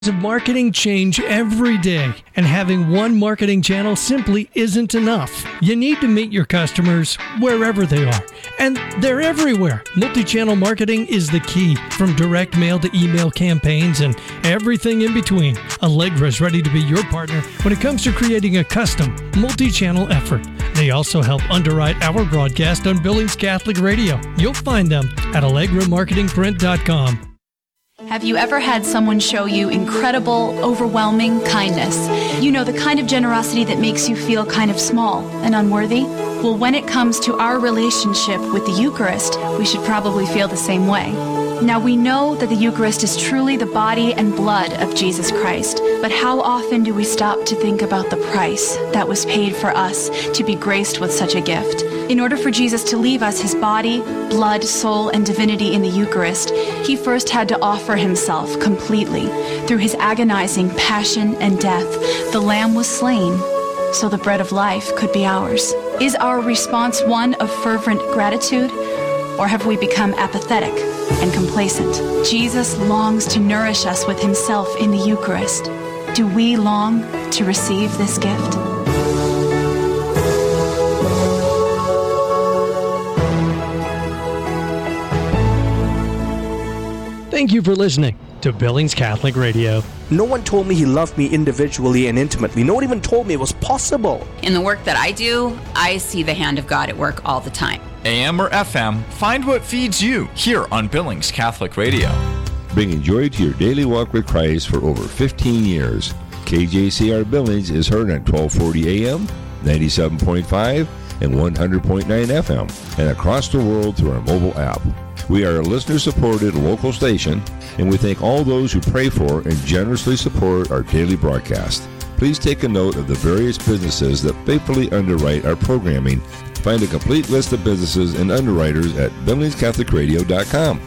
of marketing change every day, and having one marketing channel simply isn't enough. You need to meet your customers wherever they are, and they're everywhere. Multi-channel marketing is the key, from direct mail to email campaigns and everything in between. Allegra is ready to be your partner when it comes to creating a custom multi-channel effort. They also help underwrite our broadcast on Billings Catholic Radio. You'll find them at allegramarketingprint.com. Have you ever had someone show you incredible, overwhelming kindness? You know, the kind of generosity that makes you feel kind of small and unworthy? Well, when it comes to our relationship with the Eucharist, we should probably feel the same way. Now, we know that the Eucharist is truly the body and blood of Jesus Christ, but how often do we stop to think about the price that was paid for us to be graced with such a gift? In order for Jesus to leave us his body, blood, soul, and divinity in the Eucharist, he first had to offer himself completely. Through his agonizing passion and death, the Lamb was slain so the bread of life could be ours. Is our response one of fervent gratitude, or have we become apathetic and complacent? Jesus longs to nourish us with himself in the Eucharist. Do we long to receive this gift? Thank you for listening to Billings Catholic Radio. No one told me he loved me individually and intimately. No one even told me it was possible. In the work that I do, I see the hand of God at work all the time. AM or FM, find what feeds you here on Billings Catholic Radio. Bringing joy to your daily walk with Christ for over 15 years. KJCR Billings is heard on 1240 AM, 97.5, and 100.9 FM, and across the world through our mobile app. We are a listener-supported local station, and we thank all those who pray for and generously support our daily broadcast. Please take a note of the various businesses that faithfully underwrite our programming. Find a complete list of businesses and underwriters at BillingsCatholicRadio.com.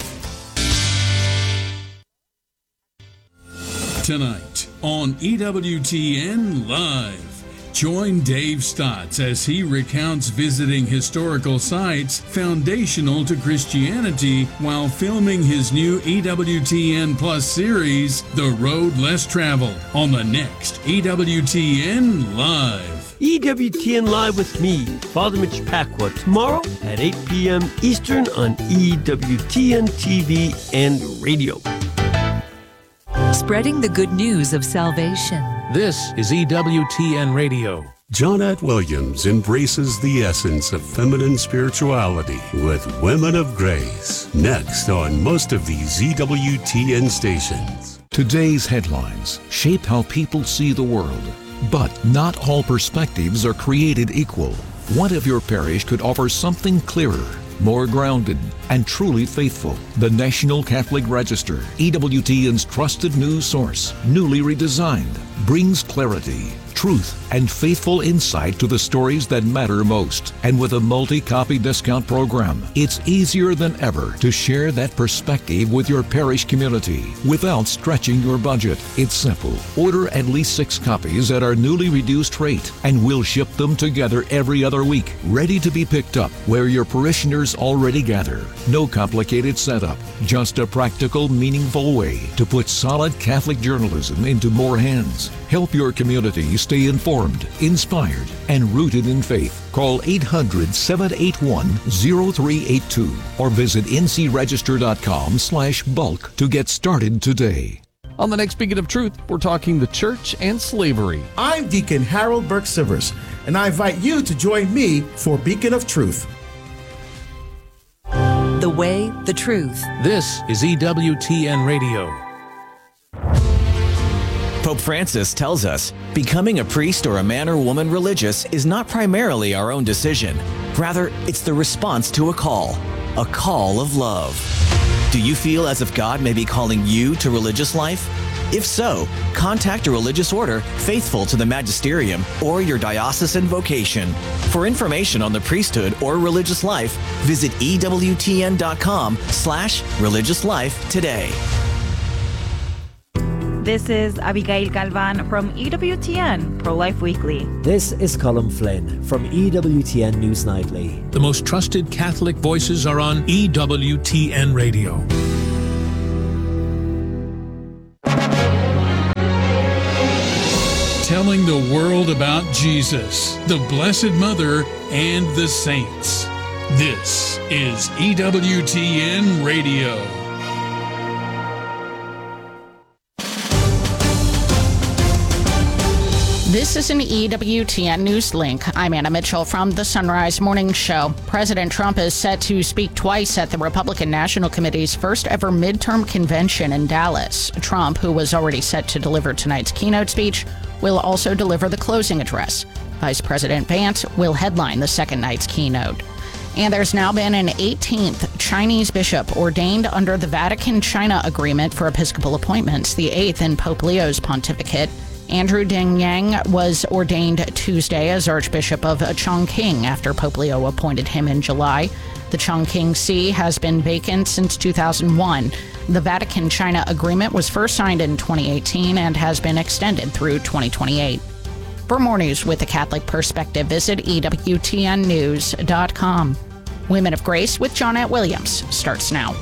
Tonight on EWTN Live. Join Dave Stotts as he recounts visiting historical sites foundational to Christianity while filming his new EWTN Plus series, The Road Less Traveled, on the next EWTN Live. EWTN Live with me, Father Mitch Pacwa, tomorrow at 8 p.m. Eastern on EWTN TV and radio. Spreading the good news of salvation. This is EWTN Radio. Jonette Williams embraces the essence of feminine spirituality with Women of Grace. Next on most of these EWTN stations. Today's headlines shape how people see the world. But not all perspectives are created equal. What if your parish could offer something clearer, more grounded, and truly faithful? The National Catholic Register, EWTN's trusted news source, newly redesigned, brings clarity, truth, and faithful insight to the stories that matter most. And with a multi-copy discount program, it's easier than ever to share that perspective with your parish community without stretching your budget. It's simple. Order at least 6 copies at our newly reduced rate, and we'll ship them together every other week, ready to be picked up where your parishioners already gather. No complicated setup, just a practical, meaningful way to put solid Catholic journalism into more hands. Help your community stay informed, inspired, and rooted in faith. Call 800-781-0382 or visit ncregister.com/bulk to get started today. On the next Beacon of Truth, we're talking the church and slavery. I'm Deacon Harold Burke-Sivers, and I invite you to join me for Beacon of Truth. The way, the truth. This is EWTN Radio. Pope Francis tells us becoming a priest or a man or woman religious is not primarily our own decision. Rather, it's the response to a call of love. Do you feel as if God may be calling you to religious life? If so, contact a religious order faithful to the magisterium or your diocesan vocation. For information on the priesthood or religious life, visit EWTN.com/religious life today. This is Abigail Galvan from EWTN Pro-Life Weekly. This is Colin Flynn from EWTN News Nightly. The most trusted Catholic voices are on EWTN Radio. telling the world about Jesus, the Blessed Mother, and the saints. This is EWTN Radio. This is an EWTN News Link. I'm Anna Mitchell from the Sunrise Morning Show. President Trump is set to speak twice at the Republican National Committee's first ever midterm convention in Dallas. Trump, who was already set to deliver tonight's keynote speech, will also deliver the closing address. Vice President Vance will headline the second night's keynote. And there's now been an 18th Chinese bishop ordained under the Vatican-China Agreement for Episcopal appointments, the 8th in Pope Leo's pontificate. Andrew Ding Yang was ordained Tuesday as Archbishop of Chongqing after Pope Leo appointed him in July. The Chongqing See has been vacant since 2001. The Vatican-China Agreement was first signed in 2018 and has been extended through 2028. For more news with a Catholic perspective, visit EWTNnews.com. Women of Grace with Johnette Williams starts now.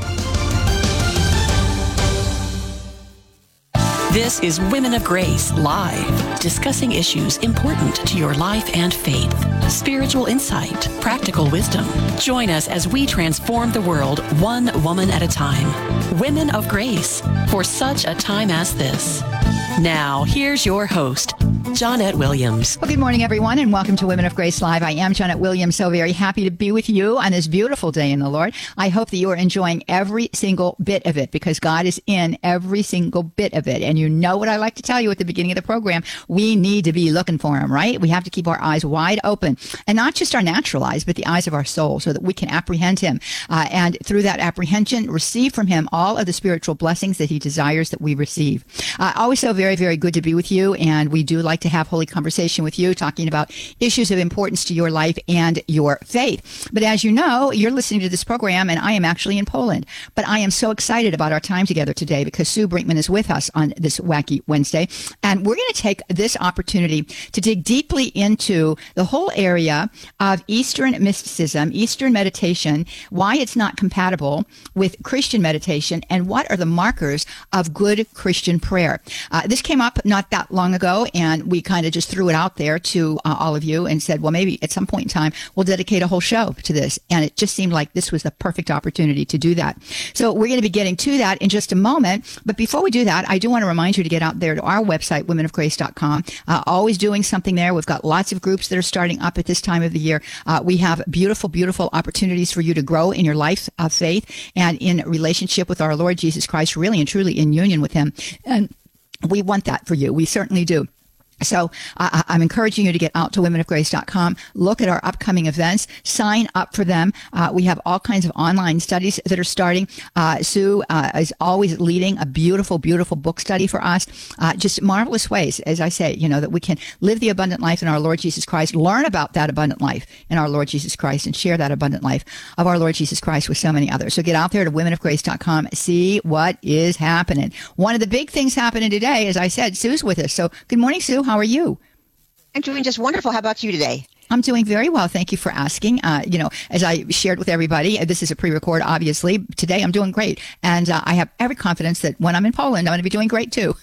This is Women of Grace Live, discussing issues important to your life and faith. Spiritual insight, practical wisdom. Join us as we transform the world one woman at a time. Women of Grace, for such a time as this. Now, here's your host, Johnette Williams. Well, good morning, everyone, and welcome to Women of Grace Live. I am Johnette Williams, so very happy to be with you on this beautiful day in the Lord. I hope that you are enjoying every single bit of it, because God is in every single bit of it. And you know what I like to tell you at the beginning of the program, we need to be looking for him, right? We have to keep our eyes wide open, and not just our natural eyes, but the eyes of our soul, so that we can apprehend him. And through that apprehension, receive from him all of the spiritual blessings that he desires that we receive. Always so very, very good to be with you, and we do like to have holy conversation with you, talking about issues of importance to your life and your faith. But as you know, you're listening to this program, and I am actually in Poland. But I am so excited about our time together today, because Sue Brinkman is with us on this Wacky Wednesday, and we're going to take this opportunity to dig deeply into the whole area of Eastern mysticism, Eastern meditation, why it's not compatible with Christian meditation, and what are the markers of good Christian prayer. This came up not that long ago, and we kind of just threw it out there to all of you and said, well, maybe at some point in time, we'll dedicate a whole show to this. And it just seemed like this was the perfect opportunity to do that. So we're going to be getting to that in just a moment. But before we do that, I do want to remind you to get out there to our website, womenofgrace.com. Always doing something there. We've got lots of groups that are starting up at this time of the year. We have beautiful, beautiful opportunities for you to grow in your life of faith and in relationship with our Lord Jesus Christ, really and truly in union with him. And we want that for you. We certainly do. So I'm encouraging you to get out to womenofgrace.com, look at our upcoming events, sign up for them. We have all kinds of online studies that are starting. Sue is always leading a beautiful, beautiful book study for us. Just marvelous ways, as I say, you know, that we can live the abundant life in our Lord Jesus Christ, learn about that abundant life in our Lord Jesus Christ, and share that abundant life of our Lord Jesus Christ with so many others. So get out there to womenofgrace.com, see what is happening. One of the big things happening today, as I said, Sue's with us. So good morning, Sue. How are you? I'm doing just wonderful. How about you today? I'm doing very well. Thank you for asking. You know, as I shared with everybody, this is a pre-record, obviously. Today, I'm doing great. And I have every confidence that when I'm in Poland, I'm going to be doing great, too.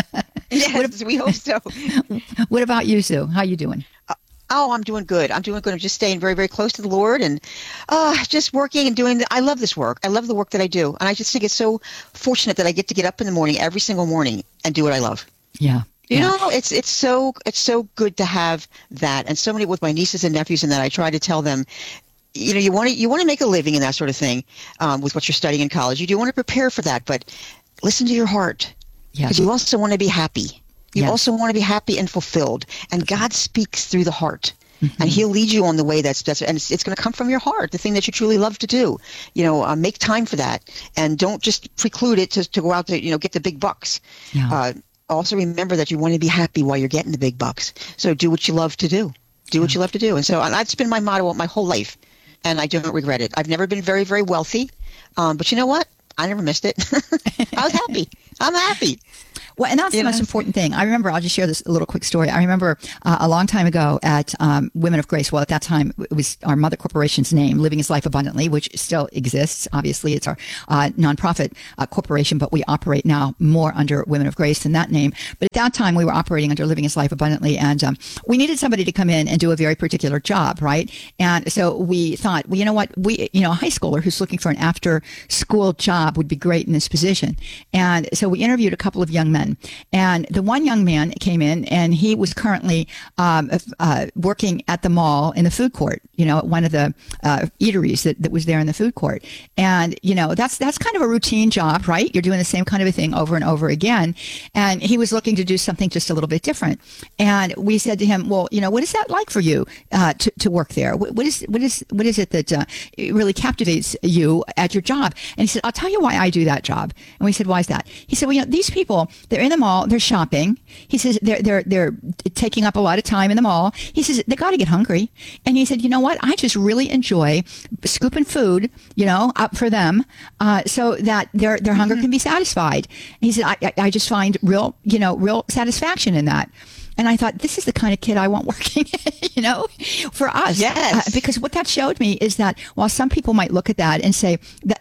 Yes, we hope so. What about you, Sue? How are you doing? Oh, I'm doing good. I'm just staying very, very close to the Lord, and just working and doing. I love this work. I love the work that I do. And I just think it's so fortunate that I get to get up in the morning, every single morning, and do what I love. Yeah. You know, it's so good to have that. And so many with my nieces and nephews, and that I try to tell them, you know, you want to make a living and that sort of thing with what you're studying in college. You do want to prepare for that, but listen to your heart, because you also want to be happy. You also want to be happy and fulfilled. And God speaks through the heart. Mm-hmm. And he'll lead you on the way that's and it's going to come from your heart, the thing that you truly love to do. You know, make time for that, and don't just preclude it to go out to, you know, get the big bucks. Yeah. Also remember that you want to be happy while you're getting the big bucks. So do what you love to do. Do what you love to do. And so that's been my motto my whole life, and I don't regret it. I've never been very, very wealthy, but you know what? I never missed it. I was happy. I'm happy. Well, and that's the most important thing. I remember, I'll just share this little quick story. I remember a long time ago at Women of Grace. Well, at that time, it was our mother corporation's name, Living His Life Abundantly, which still exists. Obviously, it's our nonprofit corporation, but we operate now more under Women of Grace than that name. But at that time, we were operating under Living His Life Abundantly, and we needed somebody to come in and do a very particular job, right? And so we thought, well, you know what? A high schooler who's looking for an after-school job would be great in this position. And so we interviewed a couple of young men. And the one young man came in, and he was currently working at the mall in the food court, at one of the eateries that was there in the food court. And, that's kind of a routine job, right? You're doing the same kind of a thing over and over again. And he was looking to do something just a little bit different. And we said to him, well, what is that like for you to work there? What is it that really captivates you at your job? And he said, I'll tell you why I do that job. And we said, why is that? He said, well, these people, they're in the mall, they're shopping. He says they're taking up a lot of time in the mall. He says they got to get hungry. And he said, you know what? I just really enjoy scooping food, up for them, so that their hunger can be satisfied. And he said, I just find real satisfaction in that. And I thought, this is the kind of kid I want working, for us. Yes. Because what that showed me is that while some people might look at that and say, that,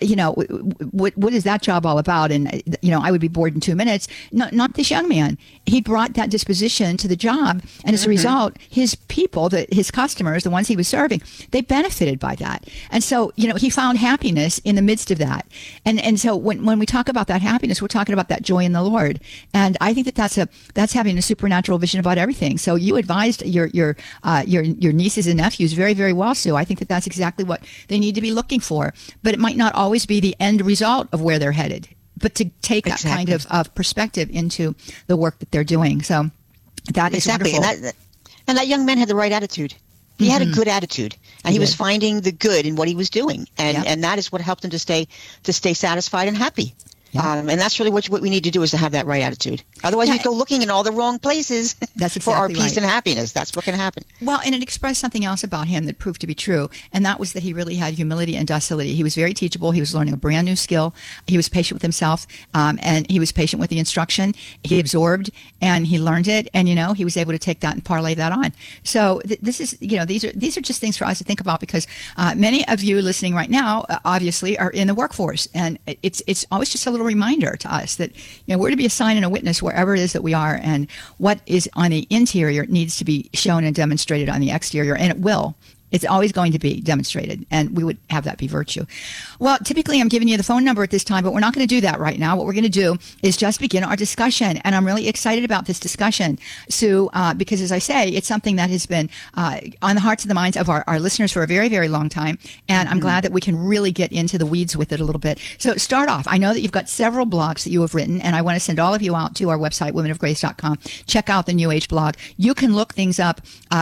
what is that job all about? And, I would be bored in 2 minutes. Not this young man. He brought that disposition to the job. And as a result, his people, his customers, the ones he was serving, they benefited by that. And so, he found happiness in the midst of that. And so when we talk about that happiness, we're talking about that joy in the Lord. And I think that's having a supernatural vision about everything. So you advised your nieces and nephews very, very well, Sue. I think that's exactly what they need to be looking for. But it might not always be the end result of where they're headed, but to take that kind of perspective into the work that they're doing. So that is wonderful. And that young man had the right attitude. He had a good attitude, and he was finding the good in what he was doing, and that is what helped him to stay satisfied and happy. Yeah. And that's really what we need to do, is to have that right attitude. Otherwise, we go looking in all the wrong places for our peace and happiness. That's what can happen. Well, and it expressed something else about him that proved to be true, and that was that he really had humility and docility. He was very teachable. He was learning a brand new skill. He was patient with himself, and he was patient with the instruction. He absorbed, and he learned it, and, he was able to take that and parlay that on. So this is, these are just things for us to think about, because many of you listening right now, obviously, are in the workforce, and it's always just a little reminder to us that we're to be a sign and a witness wherever it is that we are, and what is on the interior needs to be shown and demonstrated on the exterior, and it will. It's always going to be demonstrated, and we would have that be virtue. Well, typically I'm giving you the phone number at this time, but we're not going to do that right now. What we're going to do is just begin our discussion, and I'm really excited about this discussion, Sue, because as I say, it's something that has been on the hearts and the minds of our listeners for a very, very long time, and I'm glad that we can really get into the weeds with it a little bit. So start off. I know that you've got several blogs that you have written, and I want to send all of you out to our website, womenofgrace.com. Check out the New Age blog. You can look things up,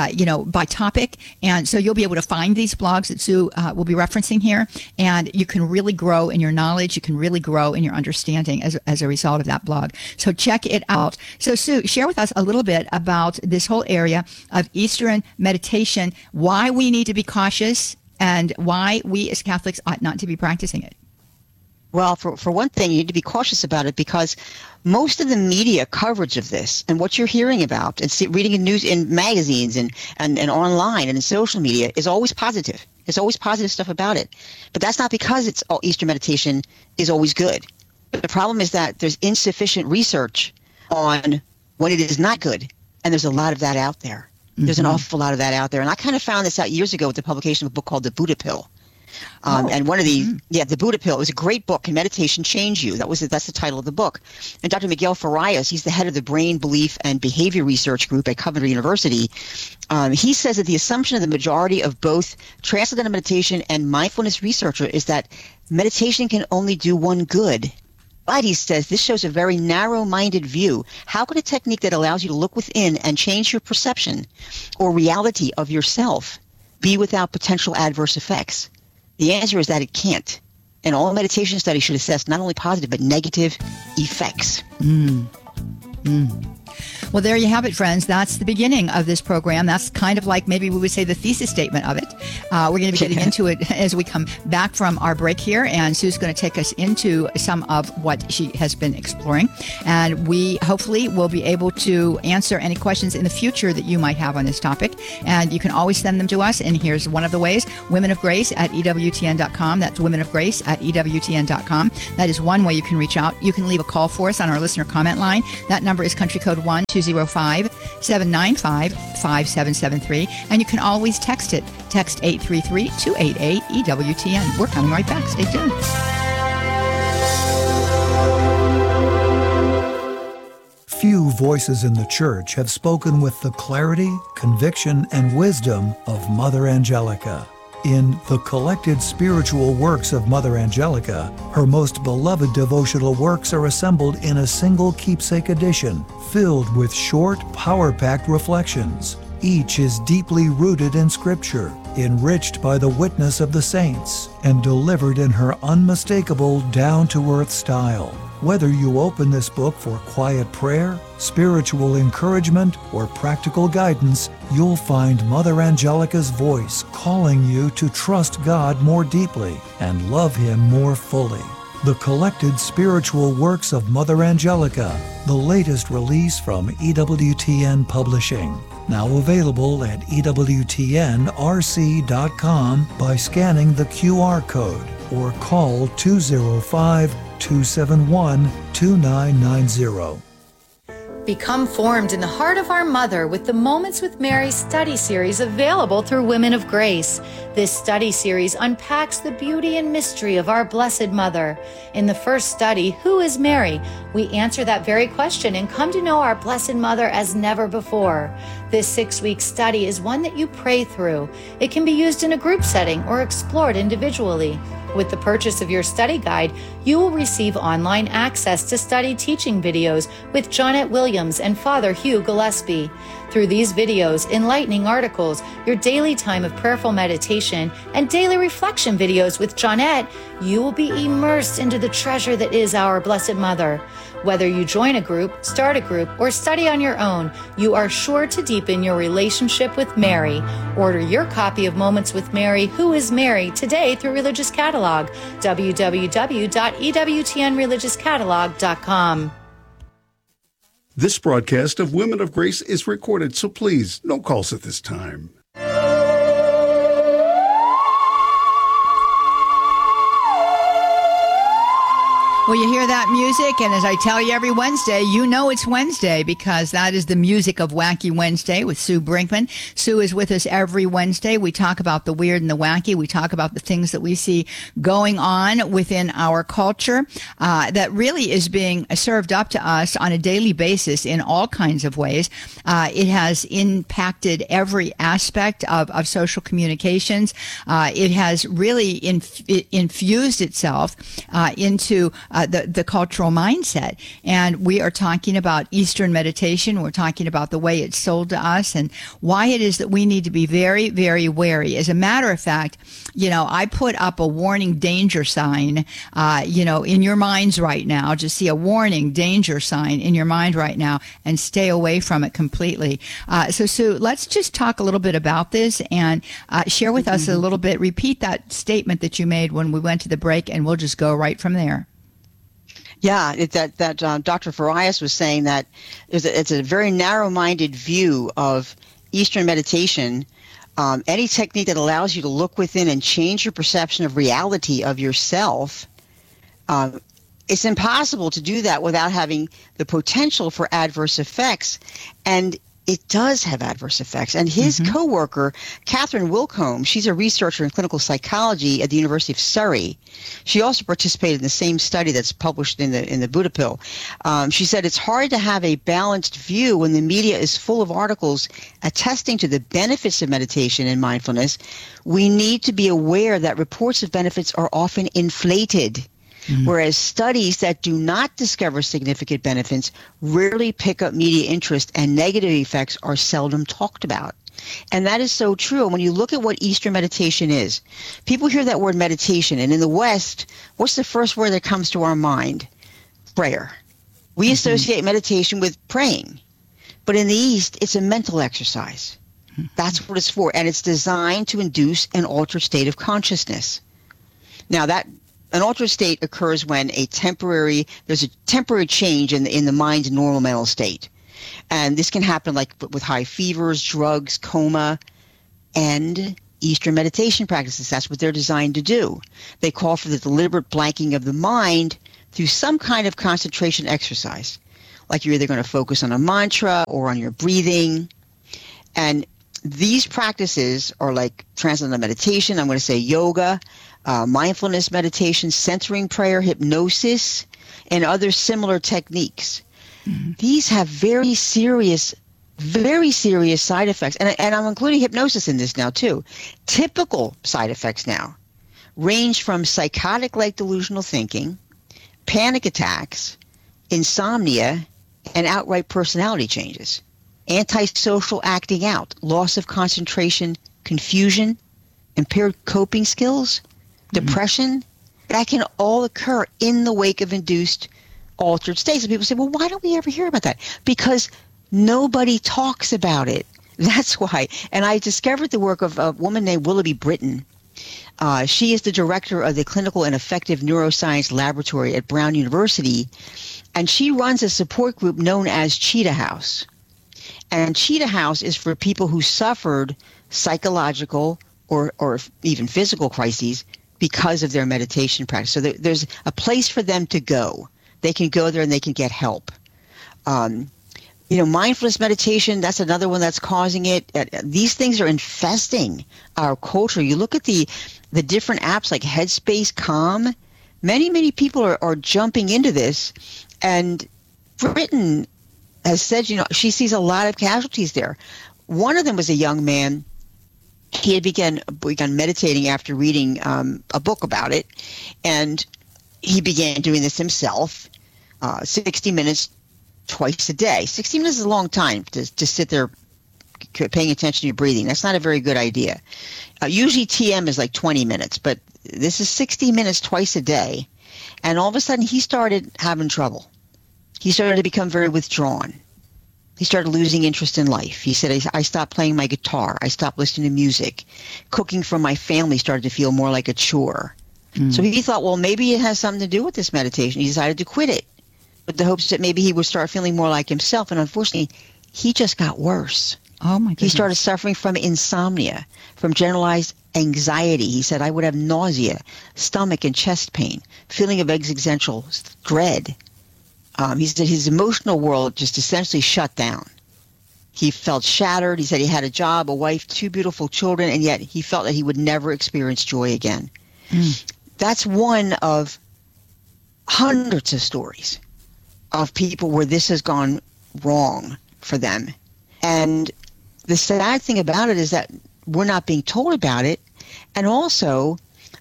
by topic, and so you'll be able to find these blogs that Sue will be referencing here, and you can really grow in your knowledge. You can really grow in your understanding as a result of that blog. So check it out. So Sue, share with us a little bit about this whole area of Eastern meditation, why we need to be cautious, and why we as Catholics ought not to be practicing it. Well, for one thing, you need to be cautious about it, because most of the media coverage of this and what you're hearing about and reading in news, in magazines and online and in social media is always positive. There's always positive stuff about it. But that's not because Eastern meditation is always good. But the problem is that there's insufficient research on when it is not good. And there's a lot of that out there. There's an awful lot of that out there. And I kind of found this out years ago with the publication of a book called The Buddha Pill. And one of the Buddha Pill, it was a great book. Can Meditation Change You? That's the title of the book. And Dr. Miguel Farias, he's the head of the Brain, Belief, and Behavior Research Group at Coventry University. He says that the assumption of the majority of both transcendental meditation and mindfulness researchers is that meditation can only do one good. But he says this shows a very narrow-minded view. How could a technique that allows you to look within and change your perception or reality of yourself be without potential adverse effects? The answer is that it can't. And all meditation studies should assess not only positive but negative effects. Well, there you have it, friends. That's the beginning of this program. That's kind of like maybe we would say the thesis statement of it. We're going to be getting into it as we come back from our break here, and Sue's going to take us into some of what she has been exploring, and we hopefully will be able to answer any questions in the future that you might have on this topic, and you can always send them to us, and here's one of the ways: womenofgrace@ewtn.com. That's womenofgrace@ewtn.com. That is one way you can reach out. You can leave a call for us on our listener comment line. That number is country code 1-205-795-5773, and you can always text it. Text 833-288-EWTN. We're coming right back. Stay tuned. Few voices in the church have spoken with the clarity, conviction, and wisdom of Mother Angelica. In The Collected Spiritual Works of Mother Angelica, her most beloved devotional works are assembled in a single keepsake edition, filled with short, power-packed reflections. Each is deeply rooted in Scripture, enriched by the witness of the saints, and delivered in her unmistakable, down-to-earth style. Whether you open this book for quiet prayer, spiritual encouragement, or practical guidance, you'll find Mother Angelica's voice calling you to trust God more deeply and love Him more fully. The Collected Spiritual Works of Mother Angelica, the latest release from EWTN Publishing. Now available at EWTNRC.com by scanning the QR code or call 205-271-2990. Become formed in the heart of our mother with the Moments with Mary study series available through Women of Grace. This study series unpacks the beauty and mystery of our Blessed Mother. In the first study, Who is Mary? We answer that very question and come to know our Blessed Mother as never before. This 6-week study is one that you pray through. It can be used in a group setting or explored individually. With the purchase of your study guide, you will receive online access to study teaching videos with Jonette Williams and Father Hugh Gillespie. Through these videos, enlightening articles, your daily time of prayerful meditation, and daily reflection videos with Jonette, you will be immersed into the treasure that is our Blessed Mother. Whether you join a group, start a group, or study on your own, you are sure to deepen your relationship with Mary. Order your copy of Moments with Mary, Who is Mary, today through Religious Catalog, www.ewtnreligiouscatalog.com. This broadcast of Women of Grace is recorded, so please, no calls at this time. Well, you hear that music, and as I tell you every Wednesday, you know it's Wednesday because that is the music of Wacky Wednesday with Sue Brinkman. Sue is with us every Wednesday. We talk about the weird and the wacky. We talk about the things that we see going on within our culture that really is being served up to us on a daily basis in all kinds of ways. It has impacted every aspect of social communications. It has really infused itself into the cultural mindset. And we are talking about Eastern meditation. We're talking about the way it's sold to us and why it is that we need to be very, very wary. As a matter of fact, I put up a warning danger sign, in your minds right now. Just see a warning danger sign in your mind right now and stay away from it completely. So Sue, let's just talk a little bit about this and share with us a little bit. Repeat that statement that you made when we went to the break, and we'll just go right from there. Yeah, Dr. Farias was saying that it's a very narrow-minded view of Eastern meditation. Any technique that allows you to look within and change your perception of reality of yourself, it's impossible to do that without having the potential for adverse effects. And it does have adverse effects. And his coworker, Catherine Wilcombe, she's a researcher in clinical psychology at the University of Surrey. She also participated in the same study that's published in the Buddha Pill. She said it's hard to have a balanced view when the media is full of articles attesting to the benefits of meditation and mindfulness. We need to be aware that reports of benefits are often inflated. Whereas studies that do not discover significant benefits rarely pick up media interest, and negative effects are seldom talked about. And that is so true. And when you look at what Eastern meditation is, people hear that word meditation, and in the West, what's the first word that comes to our mind? Prayer. We associate meditation with praying. But in the East, it's a mental exercise. That's what it's for. And it's designed to induce an altered state of consciousness. Now, an altered state occurs when there's a temporary change in the mind's normal mental state. And this can happen like with high fevers, drugs, coma, and Eastern meditation practices. That's what they're designed to do. They call for the deliberate blanking of the mind through some kind of concentration exercise. Like you're either going to focus on a mantra or on your breathing. And these practices are like transcendental meditation. I'm going to say yoga, mindfulness meditation, centering prayer, hypnosis, and other similar techniques. These have very serious side effects. And I'm including hypnosis in this now, too. Typical side effects now range from psychotic-like delusional thinking, panic attacks, insomnia, and outright personality changes. Antisocial acting out, loss of concentration, confusion, impaired coping skills, depression, that can all occur in the wake of induced altered states. And people say, well, why don't we ever hear about that? Because nobody talks about it. That's why. And I discovered the work of a woman named Willoughby Britton. She is the director of the Clinical and Affective Neuroscience Laboratory at Brown University, and she runs a support group known as Cheetah House. And Cheetah House is for people who suffered psychological or even physical crises because of their meditation practice. So there's a place for them to go. They can go there and they can get help. Mindfulness meditation, that's another one that's causing it. These things are infesting our culture. You look at the different apps like Headspace, Calm. Many people are jumping into this. And Britain has said, she sees a lot of casualties there. One of them was a young man. He had begun meditating after reading a book about it. And he began doing this himself, 60 minutes twice a day. 60 minutes is a long time to sit there paying attention to your breathing. That's not a very good idea. Usually TM is like 20 minutes, but this is 60 minutes twice a day. And all of a sudden he started having trouble. He started to become very withdrawn. He started losing interest in life. He said, I stopped playing my guitar. I stopped listening to music. Cooking for my family started to feel more like a chore. So he thought, well, maybe it has something to do with this meditation. He decided to quit it with the hopes that maybe he would start feeling more like himself. And unfortunately, he just got worse. Oh, my goodness. He started suffering from insomnia, from generalized anxiety. He said, I would have nausea, stomach and chest pain, feeling of existential dread. He said his emotional world just essentially shut down. He felt shattered. He said he had a job, a wife, 2 beautiful children, and yet he felt that he would never experience joy again. That's one of hundreds of stories of people where this has gone wrong for them. And the sad thing about it is that we're not being told about it. And also,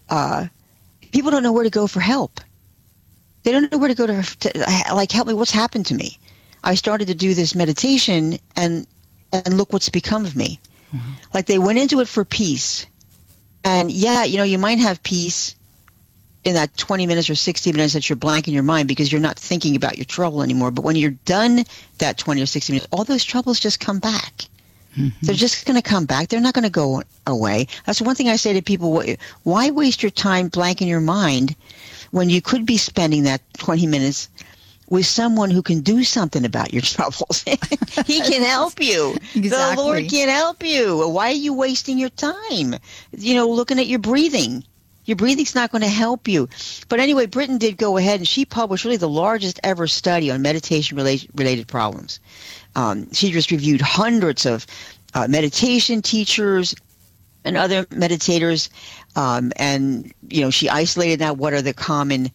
people don't know where to go for help. They don't know where to go to help me. What's happened to me? I started to do this meditation, and look what's become of me. Like they went into it for peace. And you might have peace in that 20 minutes or 60 minutes that you're blanking your mind because you're not thinking about your trouble anymore. But when you're done that 20 or 60 minutes, all those troubles just come back. They're just going to come back. They're not going to go away. That's one thing I say to people. Why waste your time blanking your mind when you could be spending that 20 minutes with someone who can do something about your troubles? He can help you. Exactly. The Lord can help you. Why are you wasting your time, looking at your breathing? Your breathing's not going to help you. But anyway, Britton did go ahead, and she published really the largest ever study on meditation-related problems. She just reviewed hundreds of meditation teachers and other meditators, and she isolated out what are the common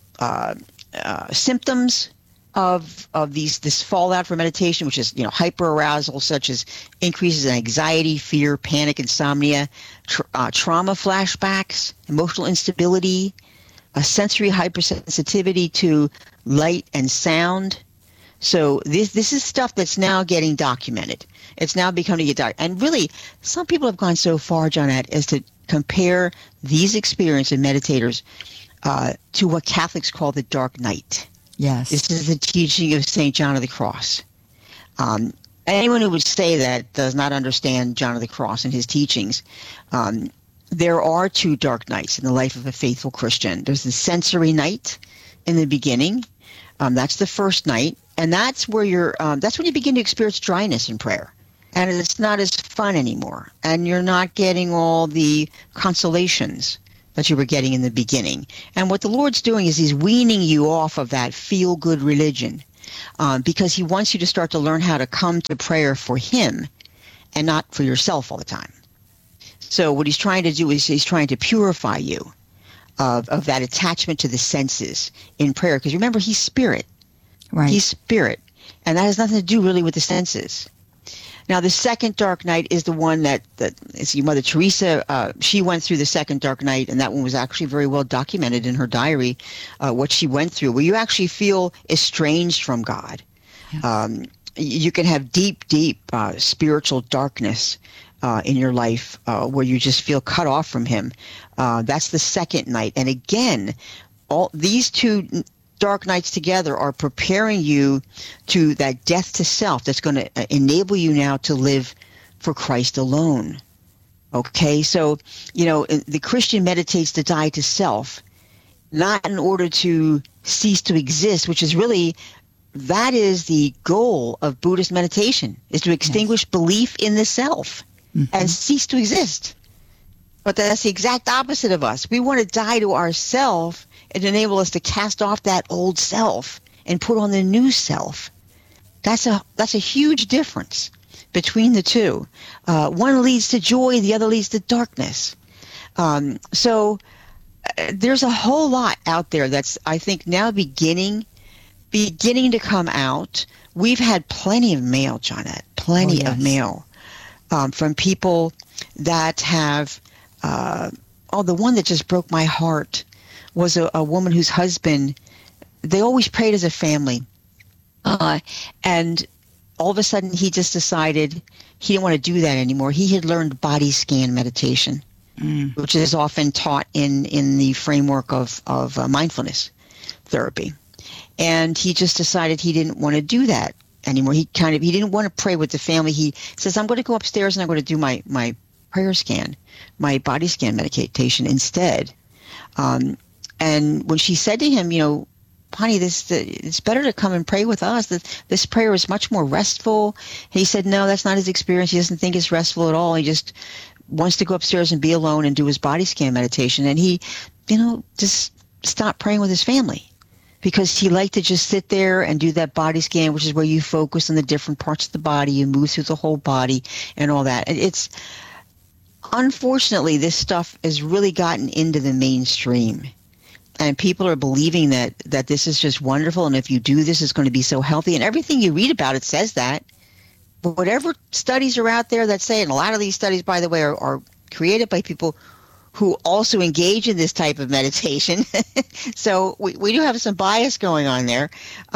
symptoms of this fallout from meditation, which is hyperarousal, such as increases in anxiety, fear, panic, insomnia, trauma flashbacks, emotional instability, a sensory hypersensitivity to light and sound. So this is stuff that's now getting documented. It's now becoming a document. And really, some people have gone so far, Johnette, as to compare these experiences of meditators to what Catholics call the dark night. Yes. This is the teaching of St. John of the Cross. anyone who would say that does not understand John of the Cross and his teachings. There are two dark nights in the life of a faithful Christian. There's the sensory night in the beginning. That's the first night, and that's where that's when you begin to experience dryness in prayer, and it's not as fun anymore, and you're not getting all the consolations that you were getting in the beginning. And what the Lord's doing is He's weaning you off of that feel-good religion, because He wants you to start to learn how to come to prayer for Him, and not for yourself all the time. So what He's trying to do is He's trying to purify you of that attachment to the senses in prayer. Because remember, He's spirit. Right. He's spirit. And that has nothing to do really with the senses. Now, the second dark night is the one that is Mother Teresa. She went through the second dark night, and that one was actually very well documented in her diary, what she went through, where you actually feel estranged from God. Yeah. You can have deep spiritual darkness in your life, where you just feel cut off from Him. That's the second night. And again, all these two dark nights together are preparing you to that death to self that's going to enable you now to live for Christ alone. Okay, so, the Christian meditates to die to self, not in order to cease to exist, which is really, that is the goal of Buddhist meditation, is to extinguish belief in the self. Mm-hmm. And cease to exist. But that's the exact opposite of us. We want to die to ourself and enable us to cast off that old self and put on the new self. That's a huge difference between the two. One leads to joy, the other leads to darkness. So there's a whole lot out there that's, I think, now beginning to come out. We've had plenty of mail, Johnette, plenty of mail. From people that have, the one that just broke my heart was a woman whose husband, they always prayed as a family. And all of a sudden he just decided he didn't want to do that anymore. He had learned body scan meditation, which is often taught in the framework of mindfulness therapy. And he just decided he didn't want to do that anymore. He didn't want to pray with the family. He says, I'm going to go upstairs and I'm going to do my prayer scan, my body scan meditation instead. And when she said to him, honey, it's better to come and pray with us. This prayer is much more restful. He said, no, that's not his experience. He doesn't think it's restful at all. He just wants to go upstairs and be alone and do his body scan meditation. And he, just stopped praying with his family, because he liked to just sit there and do that body scan, which is where you focus on the different parts of the body, you move through the whole body and all that. And it's, unfortunately, this stuff has really gotten into the mainstream. And people are believing that this is just wonderful, and if you do this, it's going to be so healthy. And everything you read about it says that. But whatever studies are out there that say, and a lot of these studies, by the way, are created by people who also engage in this type of meditation. So we do have some bias going on there.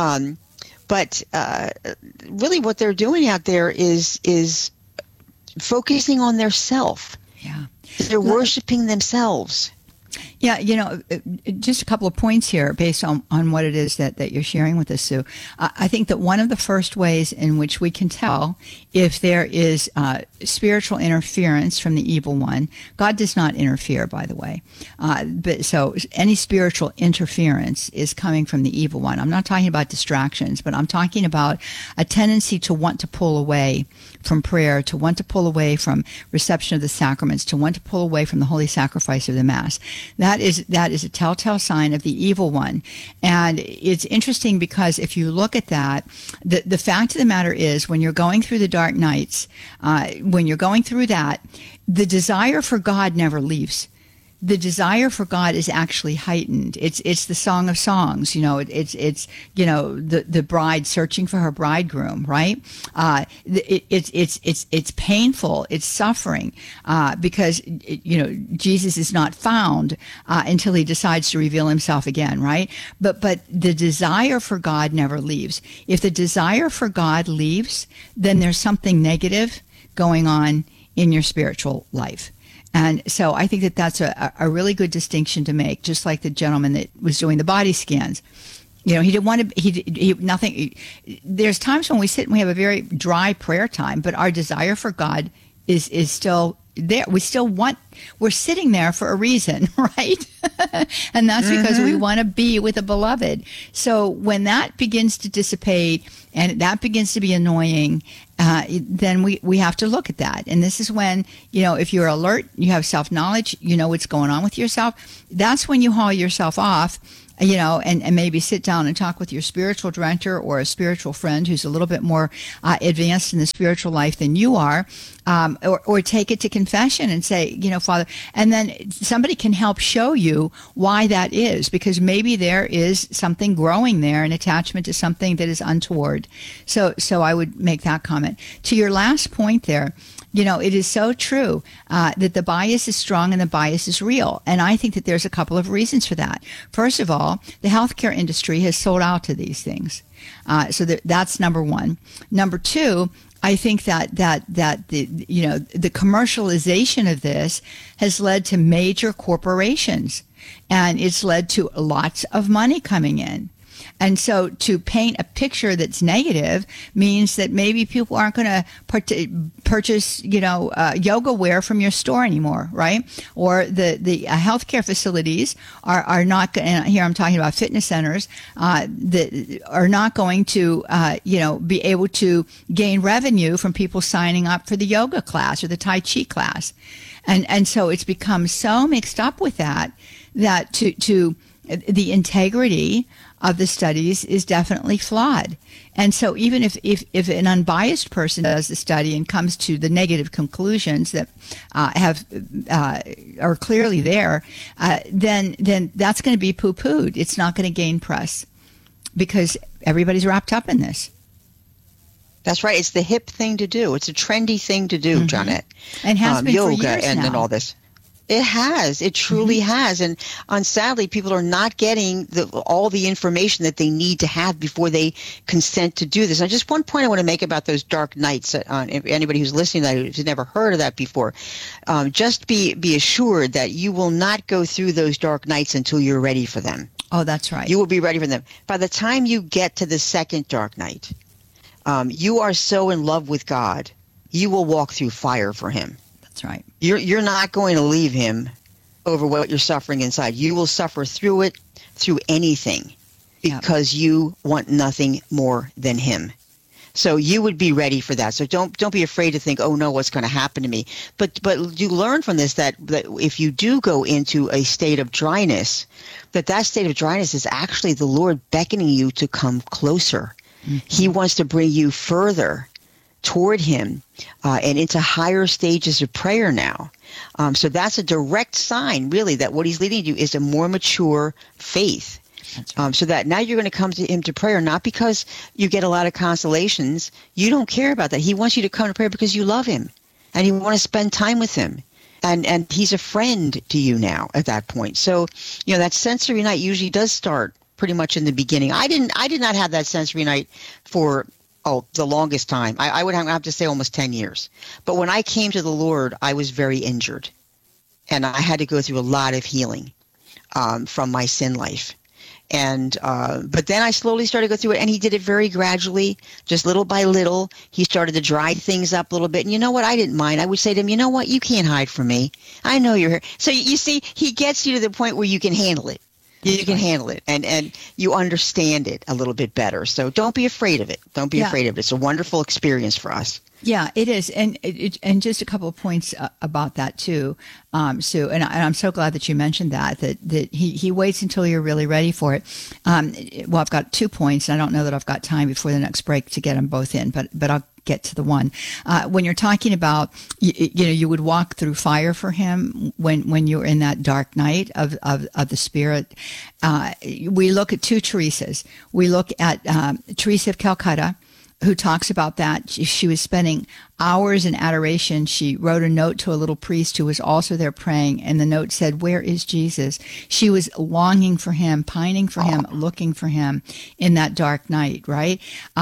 But really what they're doing out there is focusing on their self. Yeah. They're worshiping themselves. Yeah, just a couple of points here based on what it is that you're sharing with us, Sue. I think that one of the first ways in which we can tell if there is spiritual interference from the evil one, God does not interfere, by the way. But so any spiritual interference is coming from the evil one. I'm not talking about distractions, but I'm talking about a tendency to want to pull away from prayer, to want to pull away from reception of the sacraments, to want to pull away from the holy sacrifice of the Mass. That is a telltale sign of the evil one. And it's interesting because if you look at that, the fact of the matter is, when you're going through the dark nights, when you're going through that, the desire for God never leaves. The desire for God is actually heightened. It's the Song of Songs, it's the bride searching for her bridegroom, right? It's painful, it's suffering, because Jesus is not found until he decides to reveal himself again, right? But the desire for God never leaves. If the desire for God leaves, then there's something negative going on in your spiritual life. And so I think that that's a really good distinction to make, just like the gentleman that was doing the body scans. You know, he didn't want to, he nothing. There's times when we sit and we have a very dry prayer time, but our desire for God is still there. We're sitting there for a reason, right? And that's because we want to be with a beloved. So when that begins to dissipate and that begins to be annoying, then we have to look at that. And this is when, you know, if you're alert, you have self-knowledge, you know what's going on with yourself, that's when you haul yourself off, you know, and maybe sit down and talk with your spiritual director or a spiritual friend who's a little bit more advanced in the spiritual life than you are, or take it to confession and say, you know, Father, and then somebody can help show you why that is, because maybe there is something growing there, an attachment to something that is untoward. So I would make that comment. To your last point there, you know, it is so true that the bias is strong and the bias is real. And I think that there's a couple of reasons for that. First of all, the healthcare industry has sold out to these things. So that's number one. Number two, I think that the, you know, the commercialization of this has led to major corporations, and it's led to lots of money coming in. And so to paint a picture that's negative means that maybe people aren't going to purchase, you know, yoga wear from your store anymore, right? Or the healthcare facilities are not, and here I'm talking about fitness centers, that are not going to, you know, be able to gain revenue from people signing up for the yoga class or the Tai Chi class. And so it's become so mixed up with that to the integrity of the studies is definitely flawed. And so even if an unbiased person does the study and comes to the negative conclusions that are clearly there, then that's going to be poo-pooed. It's not going to gain press because everybody's wrapped up in this. That's right. It's the hip thing to do. It's a trendy thing to do, Johnette. And has been yoga for years and now. then all this. It has. It truly has. And sadly, people are not getting all the information that they need to have before they consent to do this. Now, just one point I want to make about those dark nights. Anybody who's listening to that who's never heard of that before, just be assured that you will not go through those dark nights until you're ready for them. Oh, that's right. You will be ready for them. By the time you get to the second dark night, you are so in love with God, you will walk through fire for him. That's right. You're not going to leave him over what you're suffering inside. You will suffer through it, through anything, because you want nothing more than him. So you would be ready for that. So don't be afraid to think, oh no, what's going to happen to me? But you learn from this that if you do go into a state of dryness, that state of dryness is actually the Lord beckoning you to come closer. Mm-hmm. He wants to bring you further toward him and into higher stages of prayer now. So that's a direct sign, really, that what he's leading you is a more mature faith. Right. So that now you're going to come to him to prayer, not because you get a lot of consolations. You don't care about that. He wants you to come to prayer because you love him and you want to spend time with him. And he's a friend to you now at that point. So, you know, that sensory night usually does start pretty much in the beginning. I did not have that sensory night for the longest time. I would have to say almost 10 years. But when I came to the Lord, I was very injured. And I had to go through a lot of healing from my sin life. And but then I slowly started to go through it, and he did it very gradually, just little by little. He started to dry things up a little bit. And you know what? I didn't mind. I would say to him, you know what? You can't hide from me. I know you're here. So you see, he gets you to the point where you can handle it. You can handle it, and you understand it a little bit better. So don't be afraid of it. Don't be afraid of it. It's a wonderful experience for us. Yeah, it is. And just a couple of points about that too, Sue. And I'm so glad that you mentioned that he waits until you're really ready for it. Well, I've got 2 points, and I don't know that I've got time before the next break to get them both in, but I'll get to the one. When you're talking about, you would walk through fire for him when you're in that dark night of the Spirit. We look at 2 Teresas. We look at Teresa of Calcutta, who talks about that. She was spending hours in adoration. She wrote a note to a little priest who was also there praying, and the note said, "Where is Jesus?" She was longing for him, pining for him, looking for him in that dark night, right?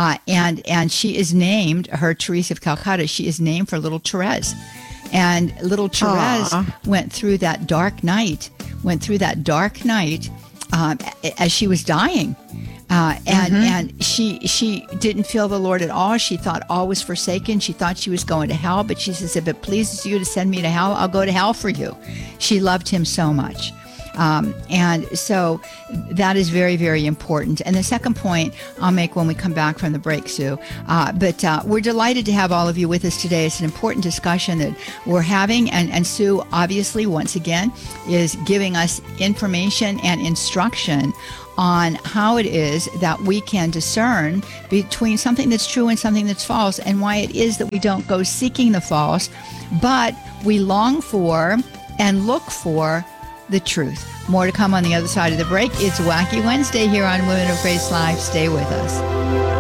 And she is named, her Teresa of Calcutta, she is named for little Therese. And little Therese went through that dark night, as she was dying. And she didn't feel the Lord at all. She thought all was forsaken. She thought she was going to hell, but she says, if it pleases you to send me to hell, I'll go to hell for you. She loved him so much. And so that is very, very important. And the second point I'll make when we come back from the break, Sue. But we're delighted to have all of you with us today. It's an important discussion that we're having. And Sue, obviously, once again, is giving us information and instruction on how it is that we can discern between something that's true and something that's false, and why it is that we don't go seeking the false, but we long for and look for the truth. More to come on the other side of the break. It's Wacky Wednesday here on Women of Grace Live. Stay with us.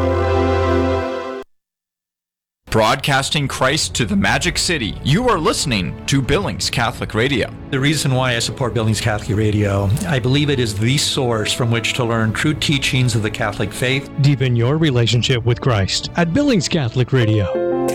Broadcasting Christ to the Magic City, you are listening to Billings Catholic Radio. The reason why I support Billings Catholic Radio, I believe it is the source from which to learn true teachings of the Catholic faith. Deepen your relationship with Christ at Billings Catholic Radio.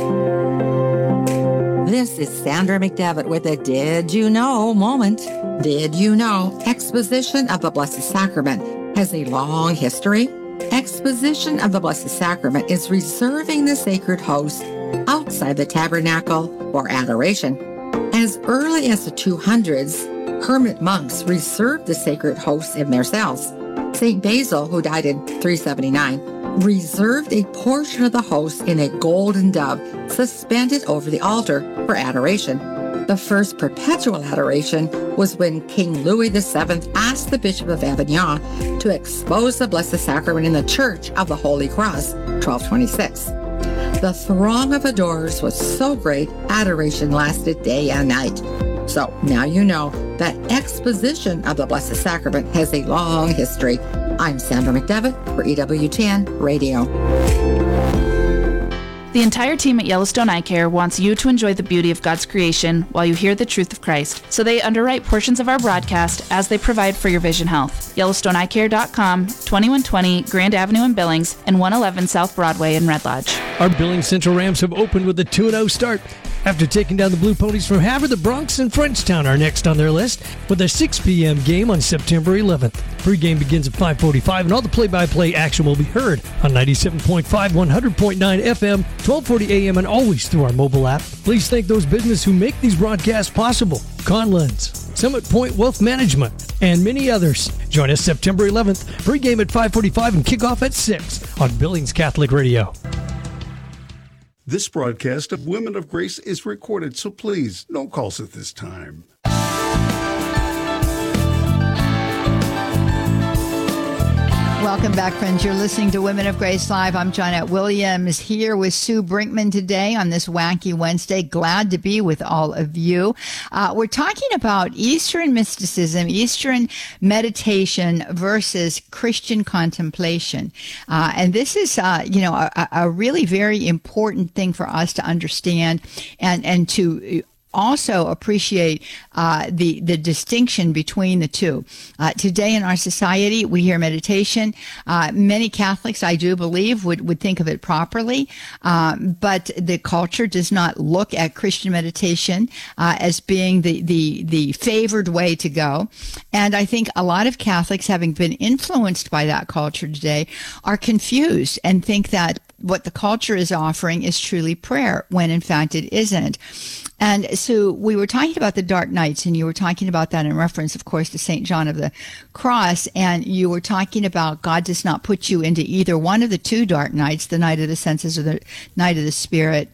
This is Sandra McDevitt with a Did You Know moment. Did you know Exposition of the Blessed Sacrament has a long history? Exposition of the Blessed Sacrament is reserving the sacred host outside the tabernacle for adoration. As early as the 200s, hermit monks reserved the sacred hosts in their cells. St. Basil, who died in 379, reserved a portion of the host in a golden dove suspended over the altar for adoration. The first perpetual adoration was when King Louis VII asked the Bishop of Avignon to expose the Blessed Sacrament in the Church of the Holy Cross, 1226. The throng of adorers was so great, adoration lasted day and night. So now you know that Exposition of the Blessed Sacrament has a long history. I'm Sandra McDevitt for EWTN Radio. The entire team at Yellowstone Eye Care wants you to enjoy the beauty of God's creation while you hear the truth of Christ. So they underwrite portions of our broadcast as they provide for your vision health. YellowstoneEyeCare.com, 2120 Grand Avenue in Billings, and 111 South Broadway in Red Lodge. Our Billings Central Rams have opened with a 2-0 start. After taking down the Blue Ponies from Havre, the Bronx and Frenchtown are next on their list with a 6 p.m. game on September 11th. Pre-game begins at 5:45, and all the play-by-play action will be heard on 97.5, 100.9 FM, 1240 AM, and always through our mobile app. Please thank those businesses who make these broadcasts possible. Conlens, Summit Point Wealth Management, and many others. Join us September 11th, pre-game at 5:45 and kickoff at 6 on Billings Catholic Radio. This broadcast of Women of Grace is recorded, so please, no calls at this time. Welcome back, friends. You're listening to Women of Grace Live. I'm Johnette Williams here with Sue Brinkman today on this Wacky Wednesday. Glad to be with all of you. We're talking about Eastern mysticism, Eastern meditation versus Christian contemplation. And this is, a really very important thing for us to understand and to also appreciate the distinction between the two. Today in our society, we hear meditation. Many Catholics, I do believe, would think of it properly, but the culture does not look at Christian meditation as being the favored way to go. And I think a lot of Catholics, having been influenced by that culture today, are confused and think that what the culture is offering is truly prayer, when in fact it isn't. And so we were talking about the dark nights, and you were talking about that in reference, of course, to St. John of the Cross, and you were talking about God does not put you into either one of the two dark nights, the night of the senses or the night of the spirit,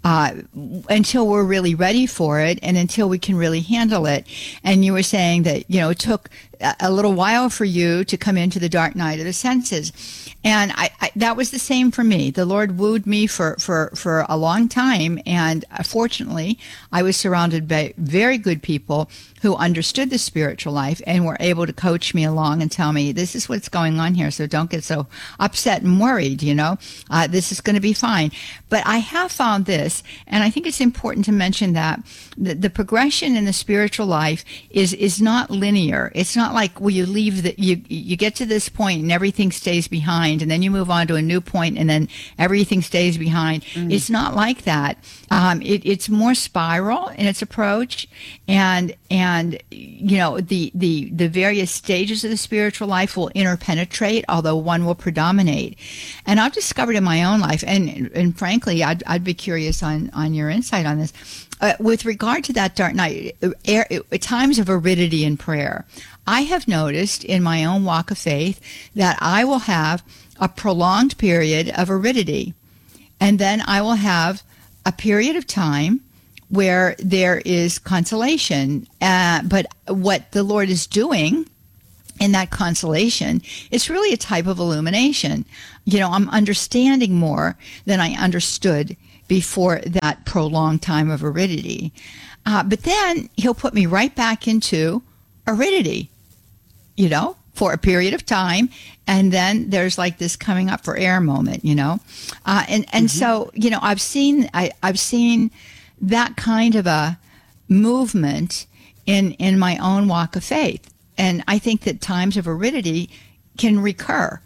until we're really ready for it and until we can really handle it. And you were saying that, it took a little while for you to come into the dark night of the senses. And I that was the same for me. The Lord wooed me for a long time. And fortunately, I was surrounded by very good people who understood the spiritual life and were able to coach me along and tell me, this is what's going on here, so don't get so upset and worried, this is going to be fine. But I have found this, and I think it's important to mention that the progression in the spiritual life is not linear. It's not like, you leave you get to this point and everything stays behind, and then you move on to a new point and then everything stays behind. It's not like that. It's more spiral in its approach, and And, the various stages of the spiritual life will interpenetrate, although one will predominate. And I've discovered in my own life, and frankly, I'd be curious on your insight on this. With regard to that dark night, times of aridity in prayer, I have noticed in my own walk of faith that I will have a prolonged period of aridity, and then I will have a period of time where there is consolation. But what the Lord is doing in that consolation, it's really a type of illumination. I'm understanding more than I understood before that prolonged time of aridity. But then he'll put me right back into aridity, for a period of time. And then there's like this coming up for air moment, So, I've seen that kind of a movement in my own walk of faith. And I think that times of aridity can recur.